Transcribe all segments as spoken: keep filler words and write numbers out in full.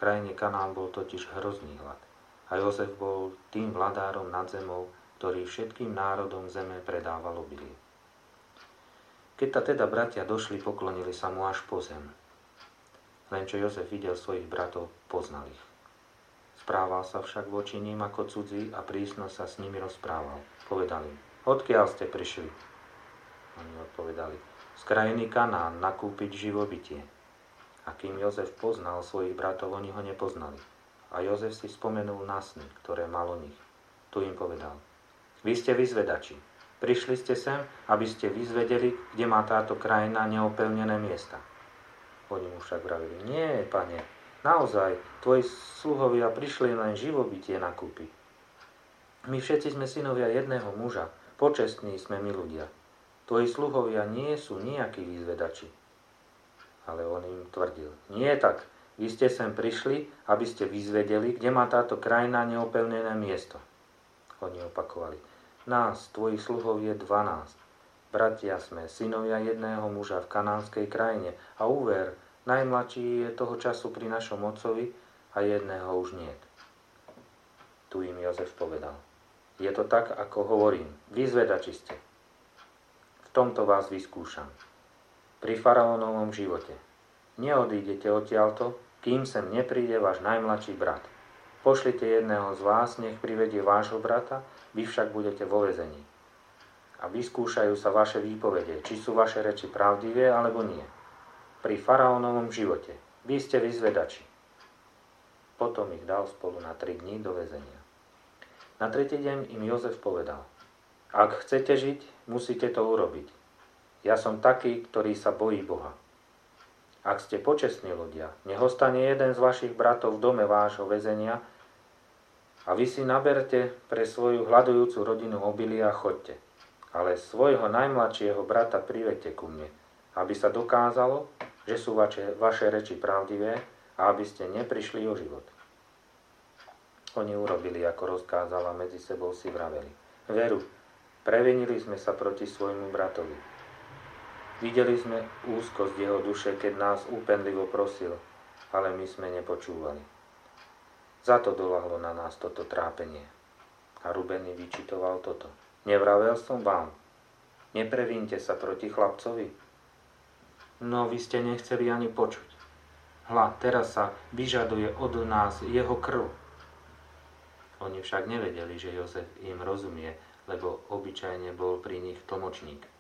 krajine Kanán bol totiž hrozný hlad. A Jozef bol tým vladárom nad zemou, ktorý všetkým národom zeme predával obilie. Keď ta teda bratia došli, poklonili sa mu až po zem. Len čo Jozef videl svojich bratov, poznal ich. Správal sa však voči ním ako cudzí a prísno sa s nimi rozprával. Povedali im: odkiaľ ste prišli? Oni odpovedali: z krajiny Kanán nakúpiť živobytie. A kým Jozef poznal svojich bratov, oni ho nepoznali. A Jozef si spomenul na sny, ktoré mal o nich. Tu im povedal: vy ste vyzvedači. Prišli ste sem, aby ste vyzvedeli, kde má táto krajina neopevnené miesta. Oni mu však vravili: nie, pane, naozaj, tvoji sluhovia prišli len živobytie nakúpiť. My všetci sme synovia jedného muža, počestní sme my ľudia. Tvoji sluhovia nie sú nejakí vyzvedači. Ale on im tvrdil: nie tak, vy ste sem prišli, aby ste vyzvedeli, kde má táto krajina neopevnené miesto. Oni opakovali: nás, tvojich sluhov, je dvanásť. Bratia sme, synovia jedného muža v kanánskej krajine. A uver, najmladší je toho času pri našom otcovi a jedného už niet. Tu im Jozef povedal: je to tak, ako hovorím, vyzvedači ste. V tomto vás vyskúšam. Pri faraónovom živote. Neodídete odtiaľto, kým sem nepríde váš najmladší brat. Pošlite jedného z vás, nech privedie vášho brata, vy však budete vo väzení. A vyskúšajú sa vaše výpovede, či sú vaše reči pravdivé, alebo nie. Pri faraónovom živote. Vy ste vyzvedači. Potom ich dal spolu na tri dni do väzenia. Na tretí deň im Jozef povedal: ak chcete žiť, musíte to urobiť. Ja som taký, ktorý sa bojí Boha. Ak ste počestní ľudia, nech ostane jeden z vašich bratov v dome vášho väzenia a vy si naberte pre svoju hľadujúcu rodinu obilia a choďte. Ale svojho najmladšieho brata privedte ku mne, aby sa dokázalo, že sú vaše, vaše reči pravdivé a aby ste neprišli o život. Oni urobili, ako rozkázala, medzi sebou si vraveli: veru, previnili sme sa proti svojmu bratovi. Videli sme úzkosť jeho duše, keď nás úpenlivo prosil, ale my sme nepočúvali. Za to doľahlo na nás toto trápenie. A Ruben vyčitoval toto: nevravel som vám, neprevínte sa proti chlapcovi? No vy ste nechceli ani počuť. Hľa, teraz sa vyžaduje od nás jeho krv. Oni však nevedeli, že Jozef im rozumie, lebo obyčajne bol pri nich tlmočník.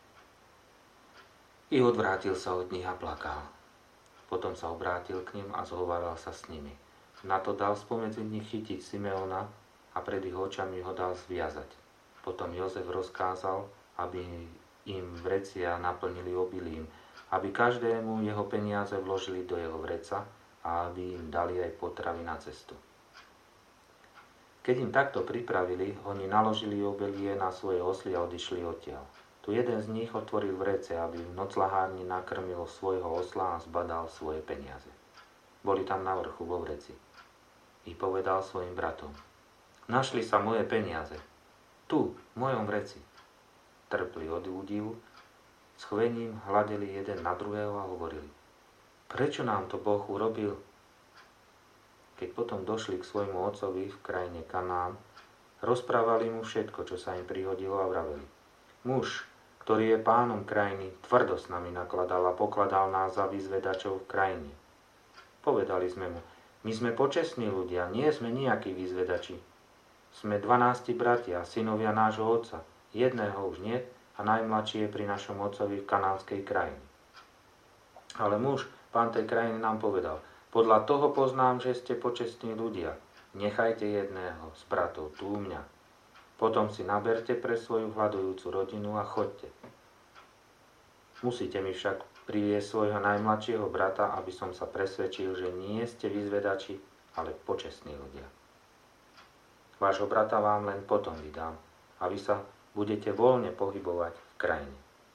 I odvrátil sa od nich a plakal. Potom sa obrátil k nim a zhováral sa s nimi. Na to dal spomedzi nich chytiť Simeona a pred ich očami ho dal zviazať. Potom Jozef rozkázal, aby im vrecia naplnili obilím, aby každému jeho peniaze vložili do jeho vreca a aby im dali aj potravy na cestu. Keď im takto pripravili, oni naložili obilie na svoje osly a odišli odtiaľ. Tu jeden z nich otvoril vrece, aby v noclahárni nakrmil svojho osla a zbadal svoje peniaze. Boli tam na vrchu vo vreci. I povedal svojim bratom: našli sa moje peniaze. Tu, v mojom vreci. Trpli od údivu, s chvením hľadeli jeden na druhého a hovorili: prečo nám to Boh urobil? Keď potom došli k svojmu otcovi v krajine Kanán, rozprávali mu všetko, čo sa im prihodilo, a vraveli: muž, ktorý je pánom krajiny, tvrdo s nami nakladal a pokladal nás za vyzvedačov v krajine. Povedali sme mu: my sme počestní ľudia, nie sme nejakí vyzvedači. Sme dvanásti bratia, synovia nášho otca, jedného už nie a najmladší je pri našom otcovi v kanánskej krajine. Ale muž, pán tej krajiny, nám povedal: podľa toho poznám, že ste počestní ľudia. Nechajte jedného z bratov tu u mňa. Potom si naberte pre svoju hľadujúcu rodinu a choďte. Musíte mi však priviesť svojho najmladšieho brata, aby som sa presvedčil, že nie ste vyzvedači, ale počestní ľudia. Vášho brata vám len potom vydám a vy sa budete voľne pohybovať v krajine.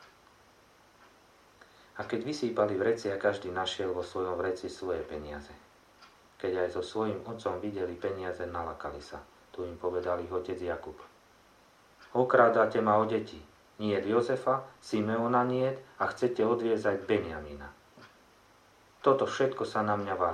A keď vysýpali vrecia, každý našiel vo svojom vreci svoje peniaze. Keď aj so svojím otcom videli peniaze, nalakali sa. Tu im povedal ich otec Jakub: okrádate ma o deti. Niet Jozefa, Simeona niet a chcete odviezať Benjamína. Toto všetko sa na mňa valí.